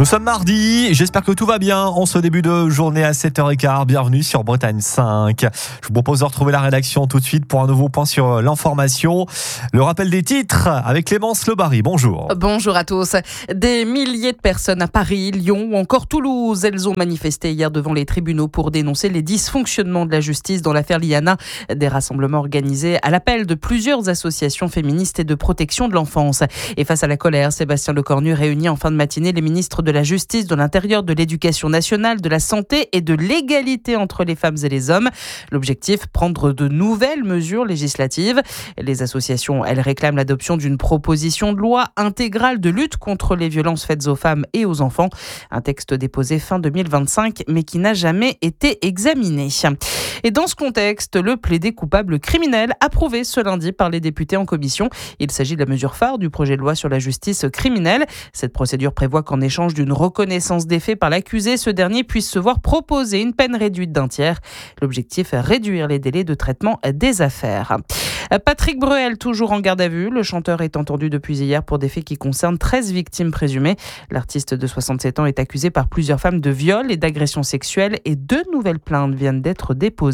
Nous sommes mardi, j'espère que tout va bien en ce début de journée à 7h15. Bienvenue sur Bretagne 5. Je vous propose de retrouver la rédaction tout de suite pour un nouveau point sur l'information. Le rappel des titres avec Clémence Lebarry. Bonjour. Bonjour à tous. Des milliers de personnes à Paris, Lyon ou encore Toulouse. Elles ont manifesté hier devant les tribunaux pour dénoncer les dysfonctionnements de la justice dans l'affaire Liana. Des rassemblements organisés à l'appel de plusieurs associations féministes et de protection de l'enfance. Et face à la colère, Sébastien Lecornu réunit en fin de matinée les ministres de la Justice, de l'Intérieur, de l'Éducation nationale, de la Santé et de l'égalité entre les femmes et les hommes. L'objectif, prendre de nouvelles mesures législatives. Les associations, elles réclament l'adoption d'une proposition de loi intégrale de lutte contre les violences faites aux femmes et aux enfants. Un texte déposé fin 2025, mais qui n'a jamais été examiné. Et dans ce contexte, le plaidé coupable criminel approuvé ce lundi par les députés en commission. Il s'agit de la mesure phare du projet de loi sur la justice criminelle. Cette procédure prévoit qu'en échange d'une reconnaissance des faits par l'accusé, ce dernier puisse se voir proposer une peine réduite d'un tiers. L'objectif est réduire les délais de traitement des affaires. Patrick Bruel, toujours en garde à vue. Le chanteur est entendu depuis hier pour des faits qui concernent 13 victimes présumées. L'artiste de 67 ans est accusé par plusieurs femmes de viol et d'agression sexuelle et 2 nouvelles plaintes viennent d'être déposées.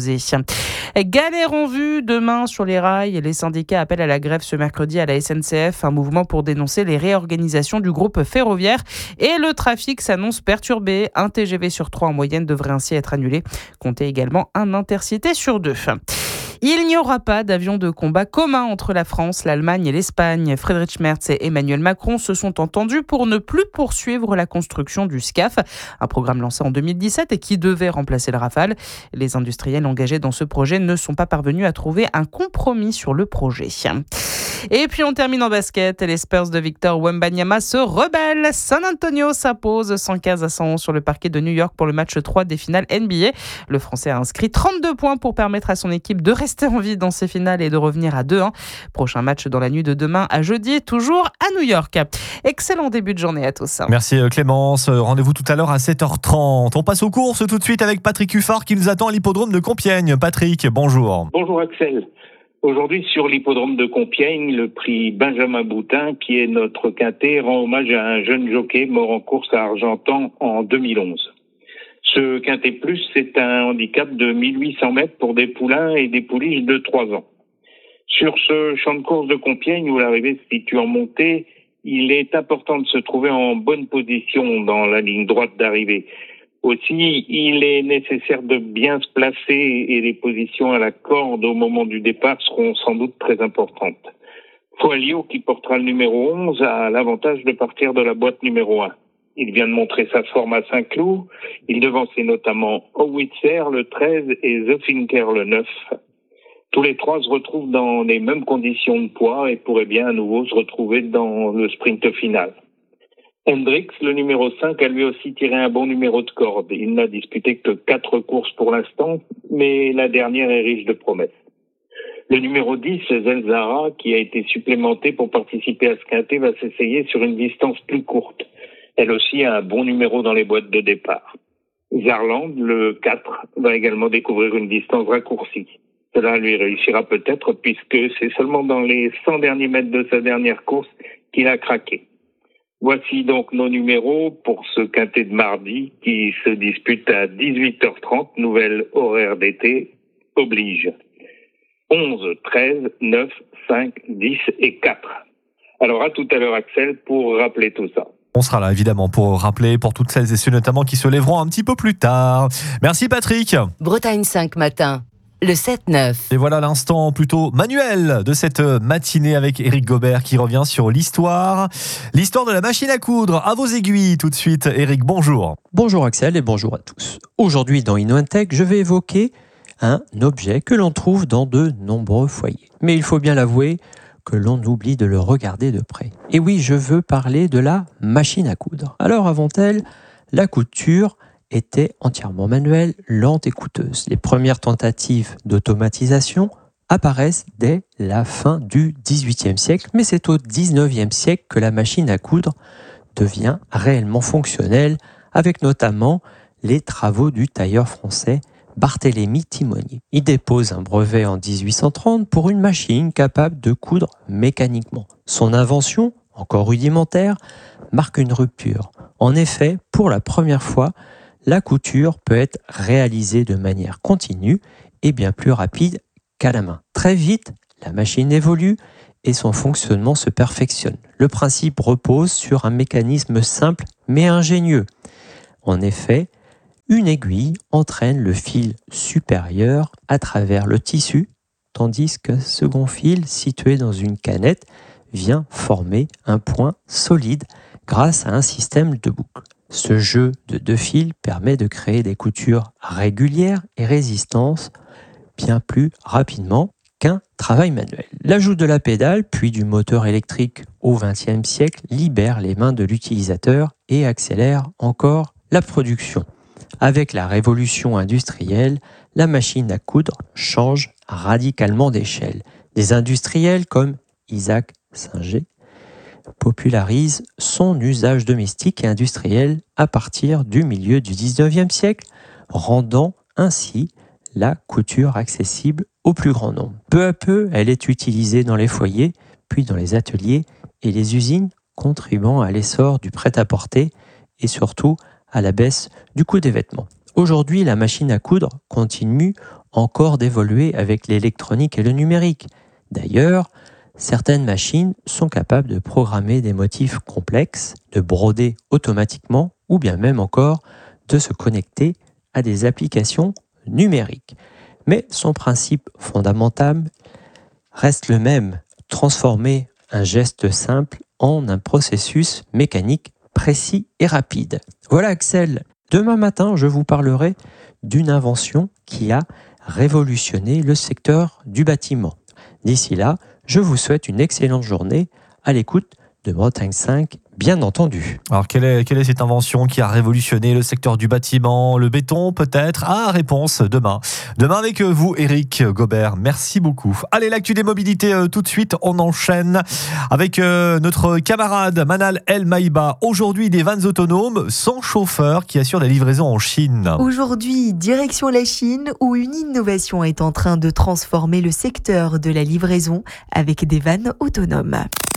Galère en vue demain sur les rails. Les syndicats appellent à la grève ce mercredi à la SNCF, un mouvement pour dénoncer les réorganisations du groupe ferroviaire. Et le trafic s'annonce perturbé. Un TGV sur 3 en moyenne devrait ainsi être annulé. Comptez également un Intercité sur 2. Il n'y aura pas d'avion de combat commun entre la France, l'Allemagne et l'Espagne. Friedrich Merz et Emmanuel Macron se sont entendus pour ne plus poursuivre la construction du SCAF, un programme lancé en 2017 et qui devait remplacer le Rafale. Les industriels engagés dans ce projet ne sont pas parvenus à trouver un compromis sur le projet. Et puis on termine en basket. Les Spurs de Victor Wembanyama se rebellent. San Antonio s'impose 115-111 sur le parquet de New York pour le match 3 des finales NBA. Le Français a inscrit 32 points pour permettre à son équipe de rester en vie dans ces finales et de revenir à 2-1. Prochain match dans la nuit de demain à jeudi, toujours à New York. Excellent début de journée à tous. Merci Clémence. Rendez-vous tout à l'heure à 7h30. On passe aux courses tout de suite avec Patrick Huffard qui nous attend à l'hippodrome de Compiègne. Patrick, bonjour. Bonjour Axel. Aujourd'hui, sur l'hippodrome de Compiègne, le prix Benjamin Boutin, qui est notre quintet, rend hommage à un jeune jockey mort en course à Argentan en 2011. Ce quintet plus, c'est un handicap de 1800 mètres pour des poulains et des pouliches de 3 ans. Sur ce champ de course de Compiègne, où l'arrivée se situe en montée, il est important de se trouver en bonne position dans la ligne droite d'arrivée. Aussi, il est nécessaire de bien se placer et les positions à la corde au moment du départ seront sans doute très importantes. Foilio, qui portera le numéro 11, a l'avantage de partir de la boîte numéro 1. Il vient de montrer sa forme à Saint-Cloud. Il devançait notamment Howitzer, le 13, et The Finker, le 9. Tous les 3 se retrouvent dans les mêmes conditions de poids et pourraient bien à nouveau se retrouver dans le sprint final. Hendrix, le numéro 5, a lui aussi tiré un bon numéro de corde. Il n'a disputé que 4 courses pour l'instant, mais la dernière est riche de promesses. Le numéro 10, Zelzara, qui a été supplémenté pour participer à ce quintet, va s'essayer sur une distance plus courte. Elle aussi a un bon numéro dans les boîtes de départ. Zarland, le 4, va également découvrir une distance raccourcie. Cela lui réussira peut-être puisque c'est seulement dans les 100 derniers mètres de sa dernière course qu'il a craqué. Voici donc nos numéros pour ce quintet de mardi qui se dispute à 18h30, nouvelle horaire d'été, oblige. 11, 13, 9, 5, 10 et 4. Alors à tout à l'heure Axel pour rappeler tout ça. On sera là évidemment pour rappeler pour toutes celles et ceux notamment qui se lèveront un petit peu plus tard. Merci Patrick. Bretagne 5 matin. Le 7-9. Et voilà l'instant plutôt manuel de cette matinée avec Éric Gobert qui revient sur l'histoire de la machine à coudre. À vos aiguilles tout de suite. Éric, bonjour. Bonjour Axel et bonjour à tous. Aujourd'hui dans InnoTech, je vais évoquer un objet que l'on trouve dans de nombreux foyers. Mais il faut bien l'avouer que l'on oublie de le regarder de près. Et oui, je veux parler de la machine à coudre. Alors avant elle, la couture était entièrement manuelle, lente et coûteuse. Les premières tentatives d'automatisation apparaissent dès la fin du XVIIIe siècle, mais c'est au XIXe siècle que la machine à coudre devient réellement fonctionnelle, avec notamment les travaux du tailleur français Barthélemy Timonier. Il dépose un brevet en 1830 pour une machine capable de coudre mécaniquement. Son invention, encore rudimentaire, marque une rupture En effet, pour la première fois, la couture peut être réalisée de manière continue et bien plus rapide qu'à la main. Très vite, la machine évolue et son fonctionnement se perfectionne. Le principe repose sur un mécanisme simple mais ingénieux. En effet, une aiguille entraîne le fil supérieur à travers le tissu, tandis qu'un second fil situé dans une canette vient former un point solide grâce à un système de boucles. Ce jeu de 2 fils permet de créer des coutures régulières et résistantes bien plus rapidement qu'un travail manuel. L'ajout de la pédale puis du moteur électrique au XXe siècle libère les mains de l'utilisateur et accélère encore la production. Avec la révolution industrielle, la machine à coudre change radicalement d'échelle. Des industriels comme Isaac Singer popularisent son usage domestique et industriel à partir du milieu du XIXe siècle, rendant ainsi la couture accessible au plus grand nombre. Peu à peu, elle est utilisée dans les foyers, puis dans les ateliers et les usines, contribuant à l'essor du prêt-à-porter et surtout à la baisse du coût des vêtements. Aujourd'hui, la machine à coudre continue encore d'évoluer avec l'électronique et le numérique. D'ailleurs, certaines machines sont capables de programmer des motifs complexes, de broder automatiquement ou bien même encore de se connecter à des applications numériques. Mais son principe fondamental reste le même, transformer un geste simple en un processus mécanique précis et rapide. Voilà Axel, demain matin je vous parlerai d'une invention qui a révolutionné le secteur du bâtiment. D'ici là, je vous souhaite une excellente journée à l'écoute de Bretagne 5, bien entendu. Alors, quelle est cette invention qui a révolutionné le secteur du bâtiment, le béton peut-être? Réponse demain. Demain avec vous, Eric Gobert. Merci beaucoup. Allez, l'actu des mobilités tout de suite. On enchaîne avec notre camarade Manal El Maïba. Aujourd'hui, des vannes autonomes sans chauffeur qui assurent des livraisons en Chine. Aujourd'hui, direction la Chine où une innovation est en train de transformer le secteur de la livraison avec des vannes autonomes.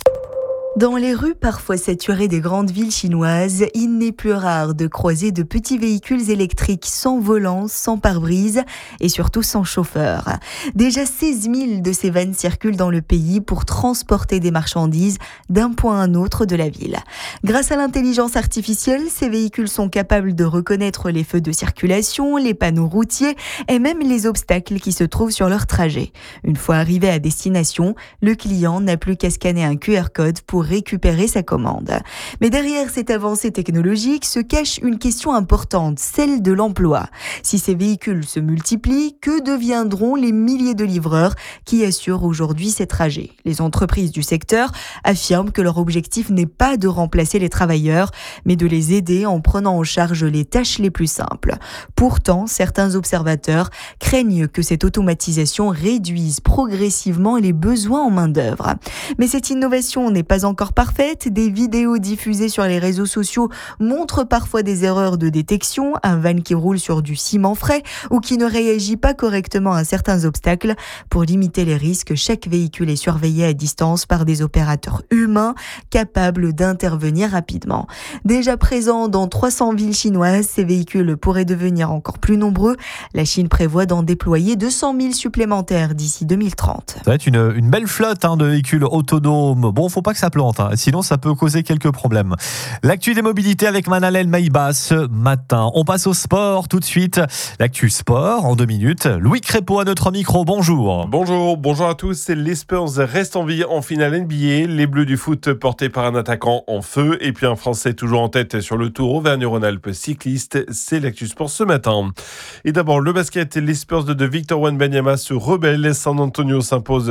Dans les rues parfois saturées des grandes villes chinoises, il n'est plus rare de croiser de petits véhicules électriques sans volant, sans pare-brise et surtout sans chauffeur. Déjà 16 000 de ces vannes circulent dans le pays pour transporter des marchandises d'un point à un autre de la ville. Grâce à l'intelligence artificielle, ces véhicules sont capables de reconnaître les feux de circulation, les panneaux routiers et même les obstacles qui se trouvent sur leur trajet. Une fois arrivé à destination, le client n'a plus qu'à scanner un QR code pour récupérer sa commande. Mais derrière cette avancée technologique se cache une question importante, celle de l'emploi. Si ces véhicules se multiplient, que deviendront les milliers de livreurs qui assurent aujourd'hui ces trajets? Les entreprises du secteur affirment que leur objectif n'est pas de remplacer les travailleurs, mais de les aider en prenant en charge les tâches les plus simples. Pourtant, certains observateurs craignent que cette automatisation réduise progressivement les besoins en main-d'œuvre. Mais cette innovation n'est pas encore parfaite. Des vidéos diffusées sur les réseaux sociaux montrent parfois des erreurs de détection, un van qui roule sur du ciment frais ou qui ne réagit pas correctement à certains obstacles. Pour limiter les risques, chaque véhicule est surveillé à distance par des opérateurs humains capables d'intervenir rapidement. Déjà présents dans 300 villes chinoises, ces véhicules pourraient devenir encore plus nombreux. La Chine prévoit d'en déployer 200 000 supplémentaires d'ici 2030. Ça va être une belle flotte de véhicules autonomes. Bon, faut pas que ça plante, sinon ça peut causer quelques problèmes. L'actu des mobilités avec Manal El Maïba ce matin. On passe au sport tout de suite. L'actu sport en 2 minutes. Louis Crépeau à notre micro, bonjour. Bonjour à tous. Les Spurs restent en vie en finale NBA. Les Bleus du foot portés par un attaquant en feu et puis un Français toujours en tête sur le Tour Auvergne-Rhône-Alpes cycliste. C'est l'actu sport ce matin. Et d'abord le basket. Les Spurs de Victor Wembanyama se rebellent. San Antonio s'impose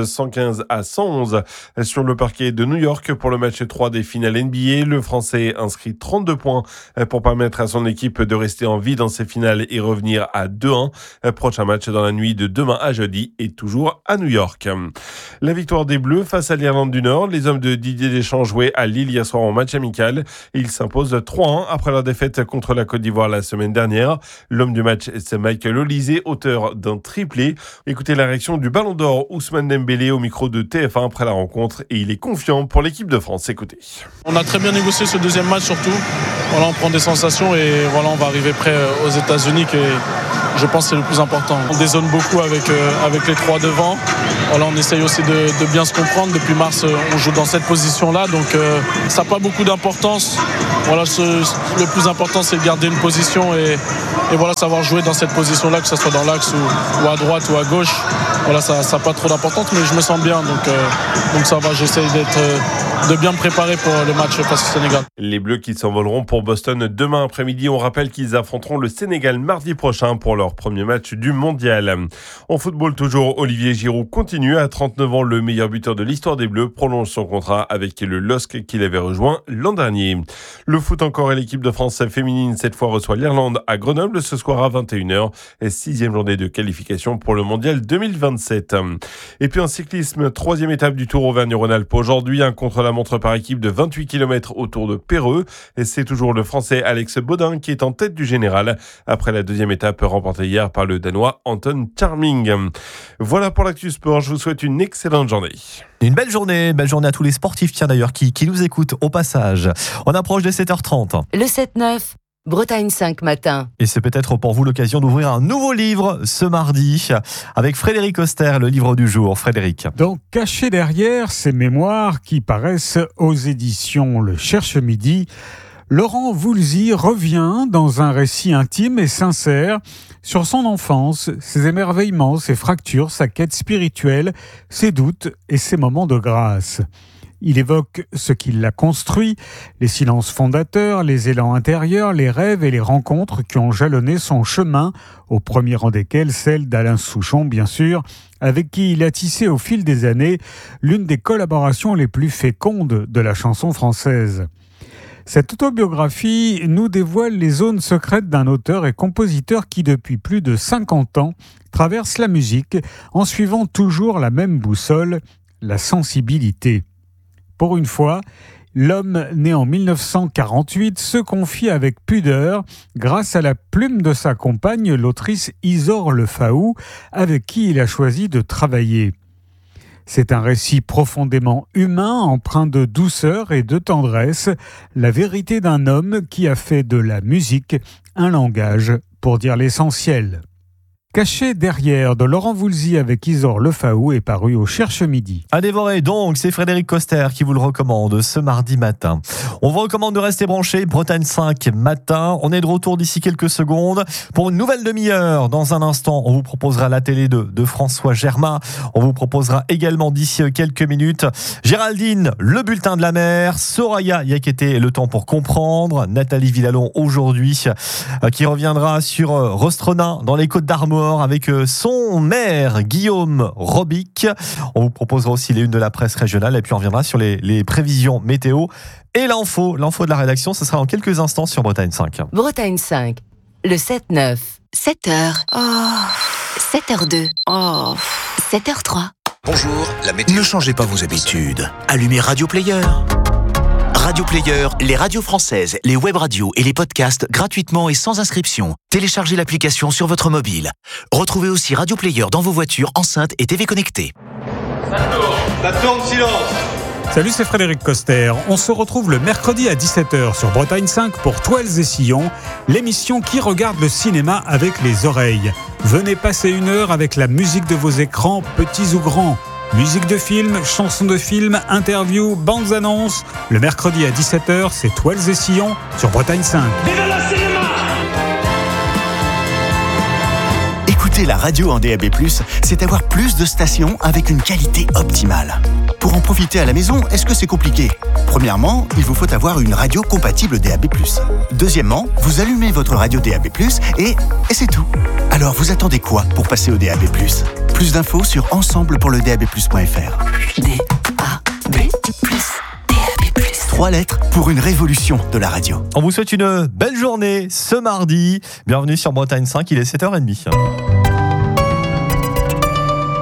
115-111 sur le parquet de New York pour le match 3 des finales NBA. Le Français inscrit 32 points pour permettre à son équipe de rester en vie dans ces finales et revenir à 2-1. Prochain match dans la nuit de demain à jeudi et toujours à New York. La victoire des Bleus face à l'Irlande du Nord. Les hommes de Didier Deschamps jouaient à Lille hier soir en match amical. Ils s'imposent 3-1 après leur défaite contre la Côte d'Ivoire la semaine dernière. L'homme du match, c'est Michael Olise, auteur d'un triplé. Écoutez la réaction du Ballon d'Or Ousmane Dembélé au micro de TF1 après la rencontre et il est confiant pour l'équipe de France. Écoutez. On a très bien négocié ce deuxième match surtout. voilà, on prend des sensations et voilà, on va arriver prêt aux États-Unis. Je pense que c'est le plus important. On dézone beaucoup avec les trois devant. Voilà, on essaye aussi de bien se comprendre. Depuis mars, on joue dans cette position-là, donc ça n'a pas beaucoup d'importance. Voilà, le plus important, c'est de garder une position et voilà, savoir jouer dans cette position-là, que ce soit dans l'axe ou à droite ou à gauche. Voilà, ça n'a pas trop d'importance, mais je me sens bien, donc ça va. J'essaye de bien me préparer pour le match face au Sénégal. Les Bleus qui s'envoleront pour Boston demain après-midi. On rappelle qu'ils affronteront le Sénégal mardi prochain pour leur premier match du mondial. En football toujours, Olivier Giroud continue. À 39 ans, le meilleur buteur de l'histoire des Bleus prolonge son contrat avec le LOSC qu'il avait rejoint l'an dernier. Le foot encore, et l'équipe de France féminine cette fois reçoit l'Irlande à Grenoble ce soir à 21h. 6e journée de qualification pour le mondial 2027. Et puis en cyclisme, 3e étape du Tour Auvergne-Rhône-Alpes aujourd'hui, un contre-la-montre par équipe de 28 km autour de Perreux. Et c'est toujours le Français Alex Baudin qui est en tête du général après la 2e étape remportée hier par le Danois Anton Charming. Voilà pour l'actu sport. Je vous souhaite une excellente journée. Une belle journée à tous les sportifs, tiens d'ailleurs, qui nous écoutent au passage. On approche des 7h30. Le 7-9, Bretagne 5 matin. Et c'est peut-être pour vous l'occasion d'ouvrir un nouveau livre ce mardi avec Frédéric Oster, le livre du jour. Frédéric. Donc, caché derrière ces mémoires qui paraissent aux éditions Le Cherche Midi, Laurent Voulzy revient dans un récit intime et sincère sur son enfance, ses émerveillements, ses fractures, sa quête spirituelle, ses doutes et ses moments de grâce. Il évoque ce qui l'a construit, les silences fondateurs, les élans intérieurs, les rêves et les rencontres qui ont jalonné son chemin, au premier rang desquels celle d'Alain Souchon, bien sûr, avec qui il a tissé au fil des années l'une des collaborations les plus fécondes de la chanson française. Cette autobiographie nous dévoile les zones secrètes d'un auteur et compositeur qui, depuis plus de 50 ans, traverse la musique en suivant toujours la même boussole, la sensibilité. Pour une fois, l'homme né en 1948 se confie avec pudeur grâce à la plume de sa compagne, l'autrice Isor Lefaou, avec qui il a choisi de travailler. C'est un récit profondément humain, empreint de douceur et de tendresse, la vérité d'un homme qui a fait de la musique un langage pour dire l'essentiel. Caché derrière de Laurent Voulzy avec Isor Lefaou est paru au Cherche Midi. À dévorer donc, c'est Frédéric Oster qui vous le recommande ce mardi matin. On vous recommande de rester branché, Bretagne 5 matin. On est de retour d'ici quelques secondes pour une nouvelle demi-heure. Dans un instant, on vous proposera la télé de François Germain. On vous proposera également d'ici quelques minutes Géraldine, le bulletin de la mer, Soraya Yakété, le temps pour comprendre, Nathalie Villalon aujourd'hui qui reviendra sur Rostronin dans les Côtes-d'Armor avec son maire Guillaume Robic. On vous proposera aussi les unes de la presse régionale et puis on reviendra sur les prévisions météo et l'info de la rédaction. Ce sera dans quelques instants sur Bretagne 5. Bretagne 5, le 7-9. 7h. Oh. 7h02. Oh. 7h03. Bonjour, la météo. Ne changez pas vos habitudes. Allumez Radio Player. Radio Player, les radios françaises, les web radios et les podcasts gratuitement et sans inscription. Téléchargez l'application sur votre mobile. Retrouvez aussi Radio Player dans vos voitures, enceintes et TV connectées. Ça tourne, silence. Salut, c'est Frédéric Coster. On se retrouve le mercredi à 17h sur Bretagne 5 pour Toiles et Sillons, l'émission qui regarde le cinéma avec les oreilles. Venez passer une heure avec la musique de vos écrans, petits ou grands. Musique de film, chansons de film, interviews, bandes annonces. Le mercredi à 17h, c'est Toiles et Sillons sur Bretagne 5. Vive le cinéma! Écouter la radio en DAB+, c'est avoir plus de stations avec une qualité optimale. Pour en profiter à la maison, est-ce que c'est compliqué ? Premièrement, il vous faut avoir une radio compatible DAB+. Deuxièmement, vous allumez votre radio DAB+, et c'est tout. Alors vous attendez quoi pour passer au DAB+? Plus d'infos sur ensemblepourledab+.fr. DAB+. 3 lettres pour une révolution de la radio. On vous souhaite une belle journée ce mardi. Bienvenue sur Bretagne 5, il est 7h30.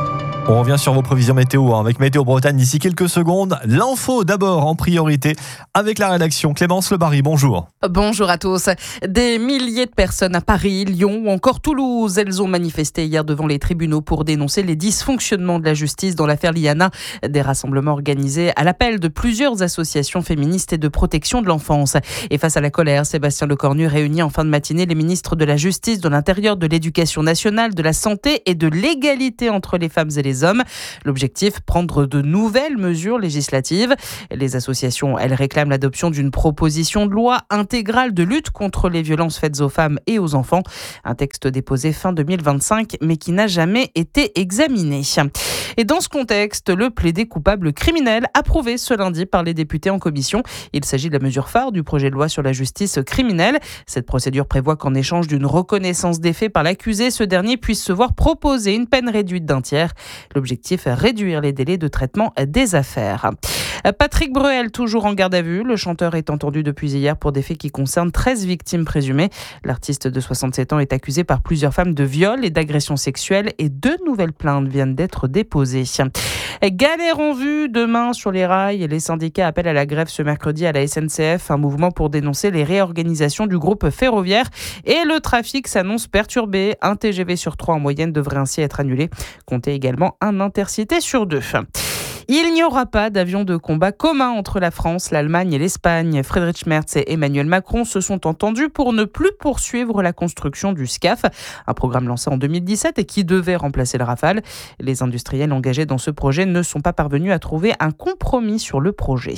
On revient sur vos prévisions météo avec Météo Bretagne d'ici quelques secondes. L'info d'abord en priorité avec la rédaction. Clémence Lebarry, bonjour. Bonjour à tous. Des milliers de personnes à Paris, Lyon ou encore Toulouse, elles ont manifesté hier devant les tribunaux pour dénoncer les dysfonctionnements de la justice dans l'affaire Liana. Des rassemblements organisés à l'appel de plusieurs associations féministes et de protection de l'enfance. Et face à la colère, Sébastien Lecornu réunit en fin de matinée les ministres de la Justice, de l'Intérieur, de l'Éducation nationale, de la Santé et de l'égalité entre les femmes et les hommes. L'objectif, prendre de nouvelles mesures législatives. Les associations, elles réclament l'adoption d'une proposition de loi intégrale de lutte contre les violences faites aux femmes et aux enfants. Un texte déposé fin 2025, mais qui n'a jamais été examiné. Et dans ce contexte, le plaidé coupable criminel approuvé ce lundi par les députés en commission. Il s'agit de la mesure phare du projet de loi sur la justice criminelle. Cette procédure prévoit qu'en échange d'une reconnaissance des faits par l'accusé, ce dernier puisse se voir proposer une peine réduite d'un tiers. L'objectif est réduire les délais de traitement des affaires. Patrick Bruel, toujours en garde à vue. Le chanteur est entendu depuis hier pour des faits qui concernent 13 victimes présumées. L'artiste de 67 ans est accusé par plusieurs femmes de viol et d'agression sexuelle et 2 nouvelles plaintes viennent d'être déposées. Galère en vue demain sur les rails. Les syndicats appellent à la grève ce mercredi à la SNCF, un mouvement pour dénoncer les réorganisations du groupe ferroviaire. Et le trafic s'annonce perturbé. Un TGV sur 3 en moyenne devrait ainsi être annulé. Comptez également un Intercité sur 2. Il n'y aura pas d'avion de combat commun entre la France, l'Allemagne et l'Espagne. Friedrich Merz et Emmanuel Macron se sont entendus pour ne plus poursuivre la construction du SCAF, un programme lancé en 2017 et qui devait remplacer le Rafale. Les industriels engagés dans ce projet ne sont pas parvenus à trouver un compromis sur le projet.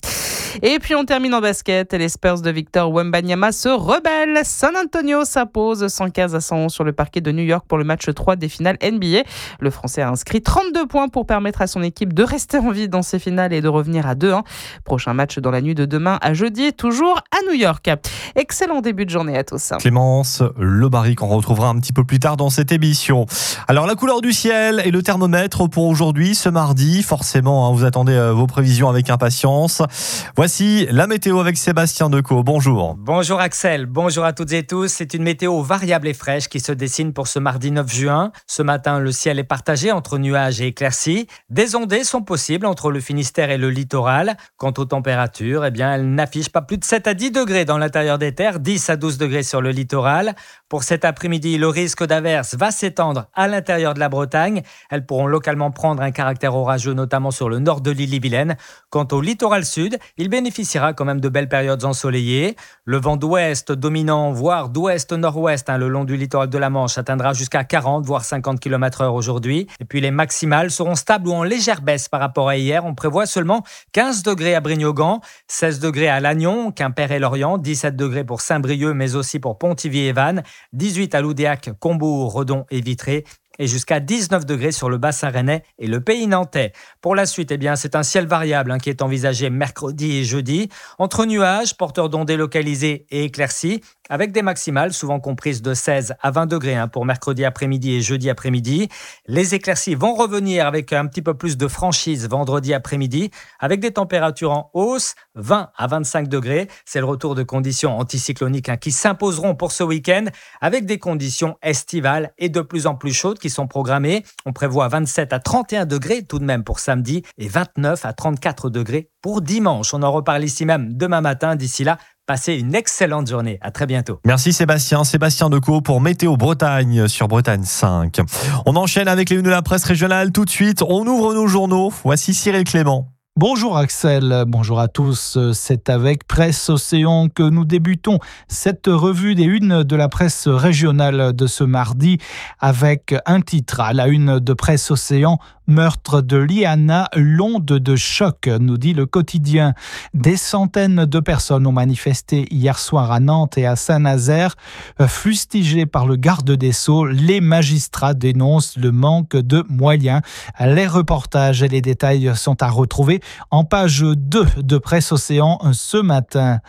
Et puis on termine en basket. Les Spurs de Victor Wembanyama se rebellent. San Antonio s'impose 115-111 sur le parquet de New York pour le match 3 des finales NBA. Le Français a inscrit 32 points pour permettre à son équipe de rester en vie dans ces finales et de revenir à 2-1. Prochain match dans la nuit de demain à jeudi, toujours à New York. Excellent début de journée à tous. Clémence Lebarry qu'on retrouvera un petit peu plus tard dans cette émission. Alors la couleur du ciel et le thermomètre pour aujourd'hui, ce mardi. Forcément, vous attendez vos prévisions avec impatience. Voici la météo avec Sébastien Decaux. Bonjour. Bonjour Axel, bonjour à toutes et tous. C'est une météo variable et fraîche qui se dessine pour ce mardi 9 juin. Ce matin, le ciel est partagé entre nuages et éclaircies. Des ondées sont possibles entre le Finistère et le littoral. Quant aux températures, elles n'affichent pas plus de 7 à 10 degrés dans l'intérieur des terres, 10 à 12 degrés sur le littoral. Pour cet après-midi, le risque d'averse va s'étendre à l'intérieur de la Bretagne. Elles pourront localement prendre un caractère orageux, notamment sur le nord de l'Ille-et-Vilaine. Quant au littoral sud, il bénéficiera quand même de belles périodes ensoleillées. Le vent d'ouest dominant, voire d'ouest-nord-ouest le long du littoral de la Manche atteindra jusqu'à 40 voire 50 km/h aujourd'hui. Et puis les maximales seront stables ou en légère baisse par rapport à hier. On prévoit seulement 15 degrés à Brignogan, 16 degrés à Lannion, Quimper et Lorient, 17 degrés pour Saint-Brieuc mais aussi pour Pontivy et Vannes, 18 à Loudéac, Combourg, Redon et Vitré. Et jusqu'à 19 degrés sur le bassin rennais et le pays nantais. Pour la suite, c'est un ciel variable qui est envisagé mercredi et jeudi, entre nuages, porteurs d'ondées localisées et éclaircies, avec des maximales souvent comprises de 16 à 20 degrés pour mercredi après-midi et jeudi après-midi. Les éclaircies vont revenir avec un petit peu plus de franchise vendredi après-midi, avec des températures en hausse, 20 à 25 degrés. C'est le retour de conditions anticycloniques qui s'imposeront pour ce week-end, avec des conditions estivales et de plus en plus chaudes qui sont programmées. On prévoit 27 à 31 degrés tout de même pour samedi et 29 à 34 degrés pour dimanche. On en reparle ici même demain matin. D'ici là, passez une excellente journée. À très bientôt. Merci Sébastien. Sébastien Decaux pour Météo Bretagne sur Bretagne 5. On enchaîne avec les unes de la presse régionale. Tout de suite, on ouvre nos journaux. Voici Cyril Clément. Bonjour Axel, bonjour à tous. C'est avec Presse Océan que nous débutons cette revue des unes de la presse régionale de ce mardi avec un titre à la une de Presse Océan. Meurtre de Liana, l'onde de choc, nous dit le quotidien. Des centaines de personnes ont manifesté hier soir à Nantes et à Saint-Nazaire. Fustigés par le garde des Sceaux, les magistrats dénoncent le manque de moyens. Les reportages et les détails sont à retrouver en page 2 de Presse Océan ce matin.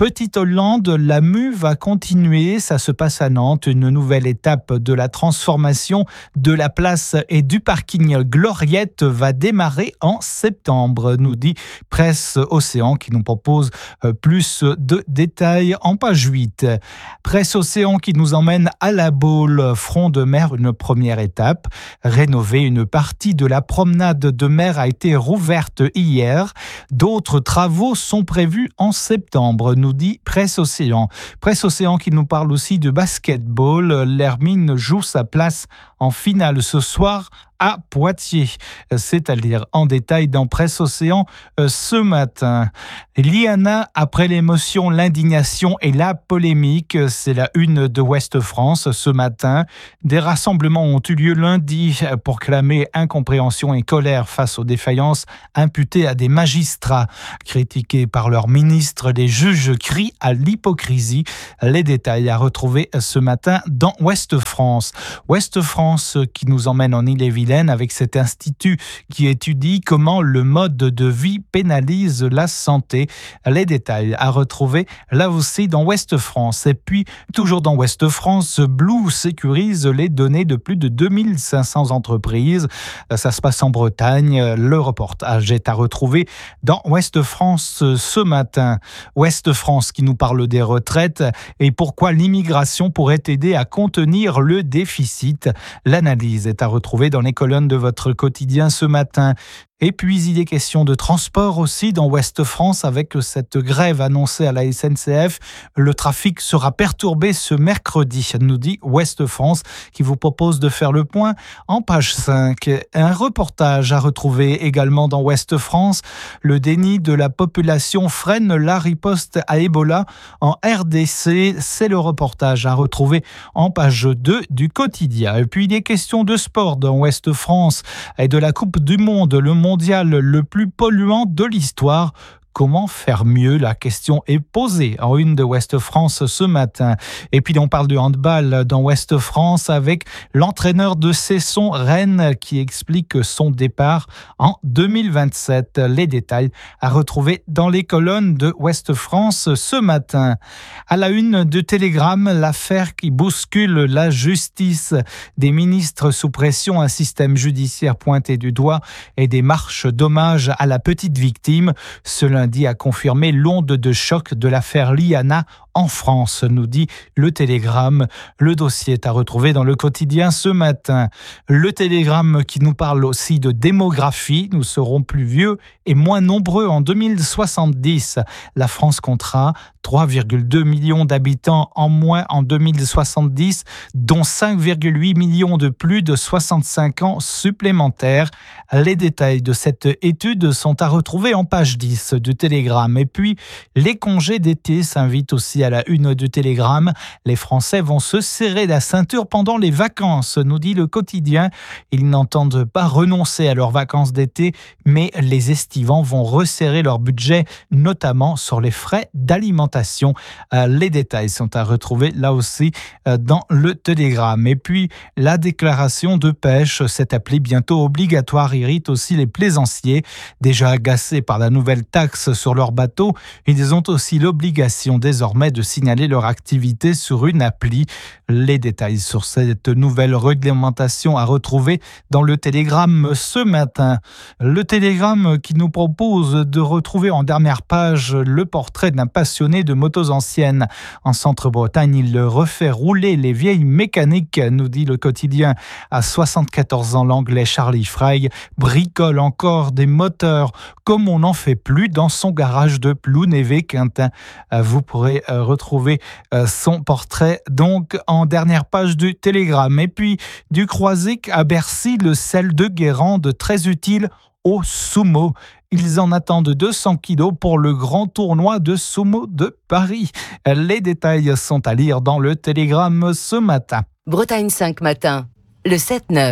Petite-Hollande, la mue va continuer. Ça se passe à Nantes. Une nouvelle étape de la transformation de la place et du parking Gloriette va démarrer en septembre, nous dit Presse Océan qui nous propose plus de détails en page 8. Presse Océan qui nous emmène à la Baule, front de mer, une première étape. Rénover une partie de la promenade de mer a été rouverte hier. D'autres travaux sont prévus en septembre, nous dit Presse Océan. Presse Océan qui nous parle aussi de basketball. L'Hermine joue sa place en finale ce soir à Poitiers, c'est-à-dire en détail dans Presse Océan ce matin. Liana, après l'émotion, l'indignation et la polémique, c'est la une de Ouest France ce matin. Des rassemblements ont eu lieu lundi pour clamer incompréhension et colère face aux défaillances imputées à des magistrats. Critiqués par leur ministre, les juges crient à l'hypocrisie. Les détails à retrouver ce matin dans Ouest France. Ouest France qui nous emmène en Ille-et-Vilaine avec cet institut qui étudie comment le mode de vie pénalise la santé. Les détails à retrouver là aussi dans Ouest France. Et puis, toujours dans Ouest France, Blue sécurise les données de plus de 2500 entreprises. Ça se passe en Bretagne. Le reportage est à retrouver dans Ouest France ce matin. Ouest France qui nous parle des retraites et pourquoi l'immigration pourrait aider à contenir le déficit. L'analyse est à retrouver dans les colonnes de votre quotidien ce matin. Et puis, il est question de transport aussi dans Ouest France avec cette grève annoncée à la SNCF. Le trafic sera perturbé ce mercredi, nous dit Ouest France, qui vous propose de faire le point en page 5. Un reportage à retrouver également dans Ouest France. Le déni de la population freine la riposte à Ebola en RDC. C'est le reportage à retrouver en page 2 du quotidien. Et puis, il est question de sport dans Ouest France et de la Coupe du Monde, le mondial le plus polluant de l'histoire. Comment faire mieux? La question est posée en une de Ouest France ce matin. Et puis on parle de handball dans Ouest France avec l'entraîneur de Cesson Rennes qui explique son départ en 2027. Les détails à retrouver dans les colonnes de Ouest France ce matin. À la une de Télégramme, l'affaire qui bouscule la justice. Des ministres sous pression, un système judiciaire pointé du doigt et des marches d'hommage à la petite victime. Cela lundi a confirmé l'onde de choc de l'affaire Liana en France, nous dit le Télégramme. Le dossier est à retrouver dans le quotidien ce matin. Le Télégramme qui nous parle aussi de démographie. Nous serons plus vieux et moins nombreux en 2070. La France comptera 3,2 millions d'habitants en moins en 2070, dont 5,8 millions de plus de 65 ans supplémentaires. Les détails de cette étude sont à retrouver en page 10 du Télégramme. Et puis, les congés d'été s'invitent aussi à la une du Télégramme. Les Français vont se serrer la ceinture pendant les vacances, nous dit le quotidien. Ils n'entendent pas renoncer à leurs vacances d'été, mais les estivants vont resserrer leur budget, notamment sur les frais d'alimentation. Les détails sont à retrouver là aussi dans le Télégramme. Et puis, la déclaration de pêche, cette appli bientôt obligatoire, irrite aussi les plaisanciers. Déjà agacés par la nouvelle taxe sur leurs bateaux, ils ont aussi l'obligation désormais de signaler leur activité sur une appli. Les détails sur cette nouvelle réglementation à retrouver dans le Télégramme ce matin. Le Télégramme qui nous propose de retrouver en dernière page le portrait d'un passionné de motos anciennes. En Centre-Bretagne, il refait rouler les vieilles mécaniques, nous dit le quotidien. À 74 ans, l'Anglais Charlie Fry bricole encore des moteurs comme on n'en fait plus dans son garage de Plounévez-Quintin. Vous pourrez retrouver son portrait donc en dernière page du Télégramme. Et puis du Croisic à Bercy, le sel de Guérande très utile au sumo. Ils en attendent 200 kilos pour le grand tournoi de sumo de Paris. Les détails sont à lire dans le Télégramme ce matin. Bretagne 5 matin, le 7-9.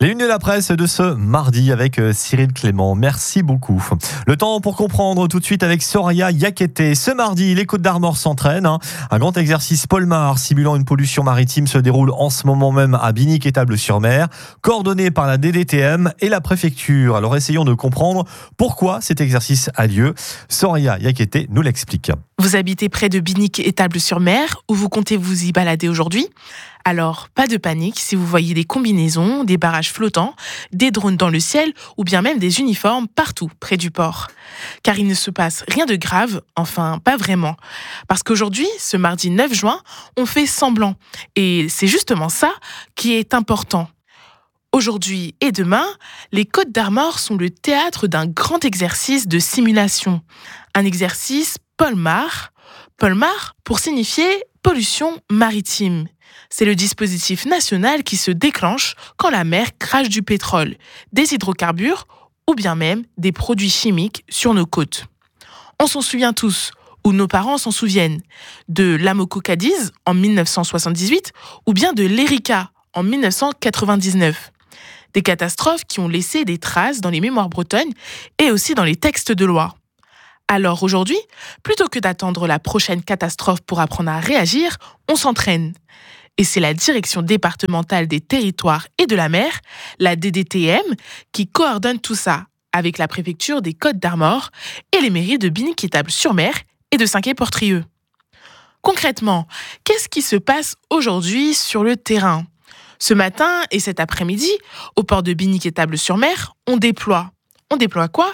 Les unes de la presse de ce mardi avec Cyril Clément. Merci beaucoup. Le temps pour comprendre tout de suite avec Soraya Yakété. Ce mardi, les Côtes d'Armor s'entraînent. Un grand exercice Polmar simulant une pollution maritime se déroule en ce moment même à Binic-Étable-sur-Mer, coordonné par la DDTM et la préfecture. Alors essayons de comprendre pourquoi cet exercice a lieu. Soraya Yakété nous l'explique. Vous habitez près de Binic-Étable-sur-Mer ou vous comptez vous y balader aujourd'hui ? Alors, pas de panique si vous voyez des combinaisons, des barrages flottants, des drones dans le ciel ou bien même des uniformes partout près du port. Car il ne se passe rien de grave, enfin pas vraiment. Parce qu'aujourd'hui, ce mardi 9 juin, on fait semblant. Et c'est justement ça qui est important. Aujourd'hui et demain, les Côtes d'Armor sont le théâtre d'un grand exercice de simulation. Un exercice Polmar. Polmar pour signifier pollution maritime. C'est le dispositif national qui se déclenche quand la mer crache du pétrole, des hydrocarbures ou bien même des produits chimiques sur nos côtes. On s'en souvient tous, ou nos parents s'en souviennent, de l'Amoco Cadiz en 1978 ou bien de l'Erika en 1999. Des catastrophes qui ont laissé des traces dans les mémoires bretonnes et aussi dans les textes de loi. Alors aujourd'hui, plutôt que d'attendre la prochaine catastrophe pour apprendre à réagir, on s'entraîne. Et c'est la Direction départementale des territoires et de la mer, la DDTM, qui coordonne tout ça avec la préfecture des Côtes d'Armor et les mairies de Binic-Étable-sur-Mer et de Saint-Quay-Portrieux. Concrètement, qu'est-ce qui se passe aujourd'hui sur le terrain ? Ce matin et cet après-midi, au port de Binic-Étable-sur-Mer, on déploie quoi ?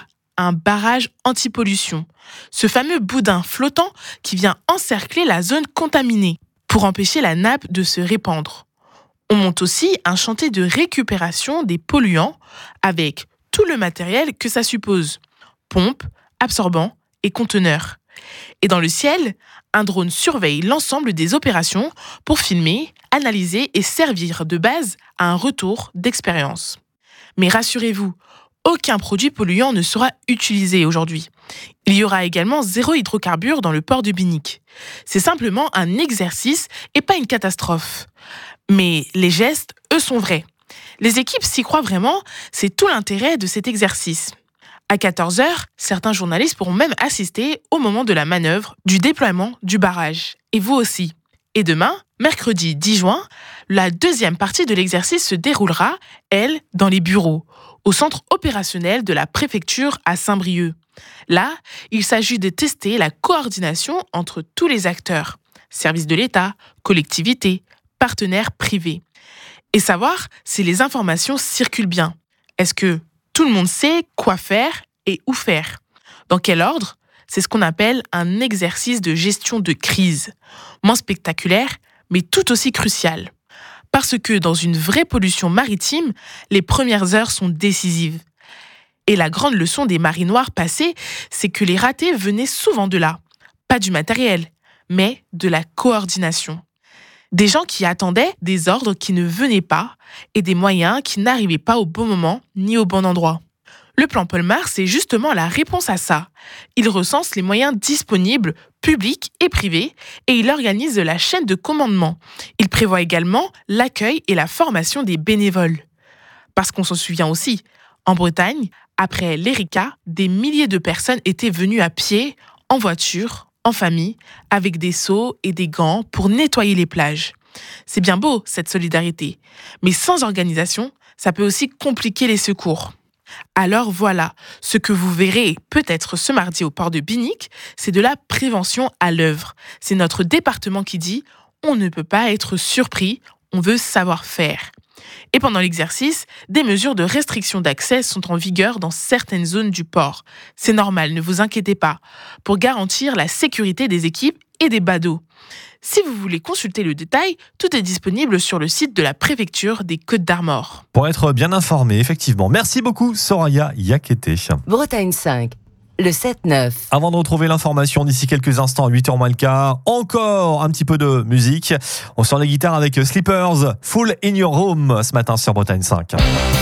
Un barrage anti-pollution. Ce fameux boudin flottant qui vient encercler la zone contaminée pour empêcher la nappe de se répandre. On monte aussi un chantier de récupération des polluants avec tout le matériel que ça suppose. Pompes, absorbants et conteneurs. Et dans le ciel, un drone surveille l'ensemble des opérations pour filmer, analyser et servir de base à un retour d'expérience. Mais rassurez-vous, aucun produit polluant ne sera utilisé aujourd'hui. Il y aura également 0 hydrocarbures dans le port de Binic. C'est simplement un exercice et pas une catastrophe. Mais les gestes, eux, sont vrais. Les équipes s'y croient vraiment, c'est tout l'intérêt de cet exercice. À 14h, certains journalistes pourront même assister au moment de la manœuvre du déploiement du barrage. Et vous aussi. Et demain, mercredi 10 juin, la deuxième partie de l'exercice se déroulera, elle, dans les bureaux, au centre opérationnel de la préfecture à Saint-Brieuc. Là, il s'agit de tester la coordination entre tous les acteurs, services de l'État, collectivités, partenaires privés, et savoir si les informations circulent bien. Est-ce que tout le monde sait quoi faire et où faire ? Dans quel ordre ? C'est ce qu'on appelle un exercice de gestion de crise, moins spectaculaire, mais tout aussi crucial. Parce que dans une vraie pollution maritime, les premières heures sont décisives. Et la grande leçon des marinoires passés, c'est que les ratés venaient souvent de là. Pas du matériel, mais de la coordination. Des gens qui attendaient des ordres qui ne venaient pas et des moyens qui n'arrivaient pas au bon moment ni au bon endroit. Le plan Polmar, c'est justement la réponse à ça. Il recense les moyens disponibles, publics et privés, et il organise la chaîne de commandement. Il prévoit également l'accueil et la formation des bénévoles. Parce qu'on s'en souvient aussi, en Bretagne, après l'Erika, des milliers de personnes étaient venues à pied, en voiture, en famille, avec des seaux et des gants pour nettoyer les plages. C'est bien beau, cette solidarité. Mais sans organisation, ça peut aussi compliquer les secours. Alors voilà, ce que vous verrez peut-être ce mardi au port de Binic, c'est de la prévention à l'œuvre. C'est notre département qui dit « on ne peut pas être surpris, on veut savoir faire ». Et pendant l'exercice, des mesures de restriction d'accès sont en vigueur dans certaines zones du port. C'est normal, ne vous inquiétez pas, pour garantir la sécurité des équipes et des badauds. Si vous voulez consulter le détail, tout est disponible sur le site de la préfecture des Côtes d'Armor. Pour être bien informé, effectivement. Merci beaucoup, Soraya Yakété. Bretagne 5. Le 7-9. Avant de retrouver l'information d'ici quelques instants à 8h moins le quart, encore un petit peu de musique. On sort les guitares avec Sleepers, Full in Your Room ce matin sur Bretagne 5.